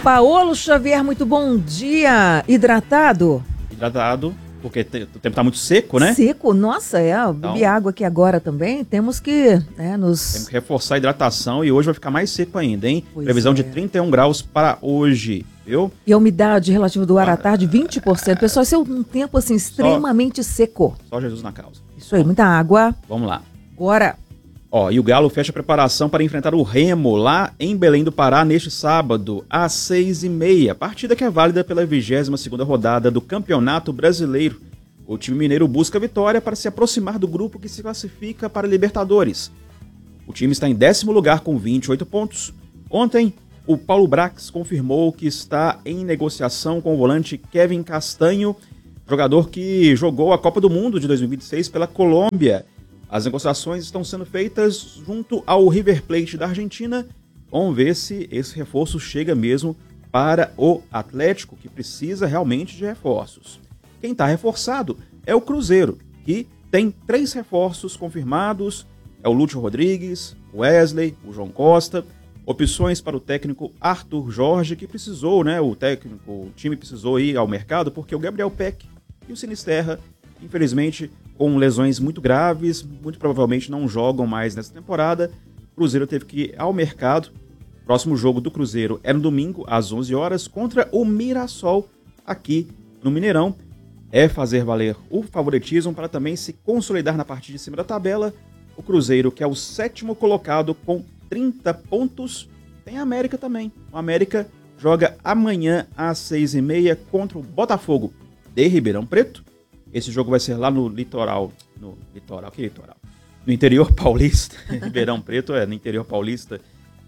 Paolo Xavier, muito bom dia. Hidratado? Hidratado, porque o tempo está muito seco, né? Seco? Nossa, bebi água aqui agora também. Temos que Temos que reforçar a hidratação e hoje vai ficar mais seco ainda, hein? Pois Previsão de 31 graus para hoje, viu? E a umidade relativa do ar à tarde, 20%. Pessoal, esse é um tempo assim extremamente seco. Só Jesus na causa. Isso aí, muita água. Vamos lá. Agora. E o Galo fecha a preparação para enfrentar o Remo lá em Belém do Pará neste sábado, às 6h30. Partida que é válida pela 22ª rodada do Campeonato Brasileiro. O time mineiro busca a vitória para se aproximar do grupo que se classifica para a Libertadores. O time está em 10º lugar com 28 pontos. Ontem, o Paulo Brax confirmou que está em negociação com o volante Kevin Castanho, jogador que jogou a Copa do Mundo de 2026 pela Colômbia. As negociações estão sendo feitas junto ao River Plate da Argentina. Vamos ver se esse reforço chega mesmo para o Atlético, que precisa realmente de reforços. Quem está reforçado é o Cruzeiro, que tem 3 reforços confirmados. É o Lúcio Rodrigues, o Wesley, o João Costa. Opções para o técnico Arthur Jorge, que precisou, né? O time precisou ir ao mercado porque o Gabriel Peck e o Sinisterra, infelizmente, com lesões muito graves, muito provavelmente não jogam mais nessa temporada. O Cruzeiro teve que ir ao mercado. O próximo jogo do Cruzeiro é no domingo, às 11 horas, contra o Mirassol, aqui no Mineirão. É fazer valer o favoritismo para também se consolidar na parte de cima da tabela. O Cruzeiro, que é o 7º colocado com 30 pontos, tem a América também. O América joga amanhã às 6h30 contra o Botafogo de Ribeirão Preto. Esse jogo vai ser lá no litoral. Que litoral? No interior paulista. Ribeirão Preto no interior paulista.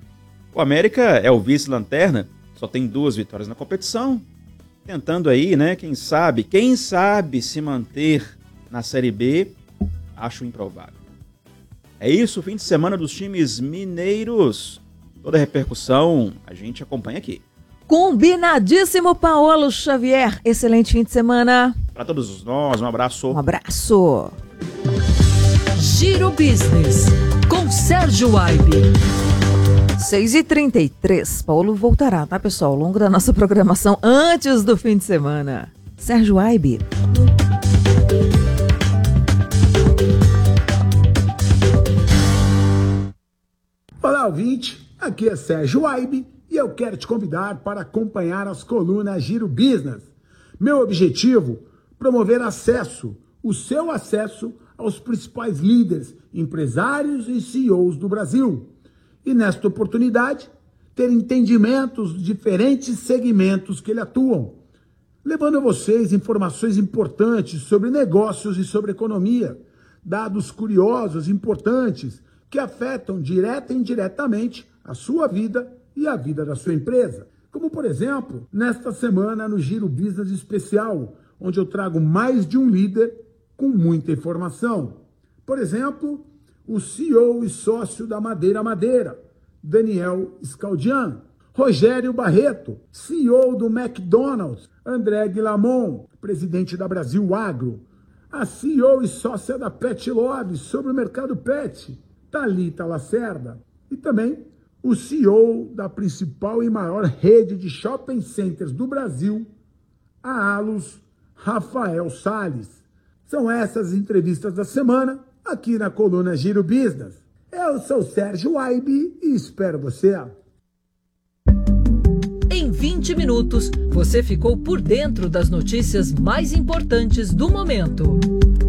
O América é o vice-lanterna, só tem 2 vitórias na competição. Tentando aí, né, quem sabe se manter na Série B, acho improvável. É isso, fim de semana dos times mineiros. Toda a repercussão a gente acompanha aqui. Combinadíssimo, Paolo Xavier. Excelente fim de semana. Para todos nós, um abraço. Um abraço. Giro Business, com Sérgio Waibe. 6h33. Paulo voltará, tá, pessoal? Ao longo da nossa programação, antes do fim de semana. Sérgio Waibe. Olá, ouvinte. Aqui é Sérgio Waibe e eu quero te convidar para acompanhar as colunas Giro Business. Meu objetivo, promover o seu acesso aos principais líderes, empresários e CEOs do Brasil. E nesta oportunidade, ter entendimentos dos diferentes segmentos que ele atuam, levando a vocês informações importantes sobre negócios e sobre economia, dados curiosos importantes que afetam direta e indiretamente a sua vida e a vida da sua empresa. Como, por exemplo, nesta semana no Giro Business Especial, onde eu trago mais de um líder com muita informação. Por exemplo, o CEO e sócio da Madeira, Daniel Scaldian. Rogério Barreto, CEO do McDonald's, André Guilamon, presidente da Brasil Agro. A CEO e sócia da Pet Love sobre o mercado pet, Thalita Lacerda. E também o CEO da principal e maior rede de shopping centers do Brasil, a Alus, Rafael Salles. São essas entrevistas da semana aqui na coluna Giro Business. Eu sou Sérgio Waibe e espero você. Em 20 minutos, você ficou por dentro das notícias mais importantes do momento.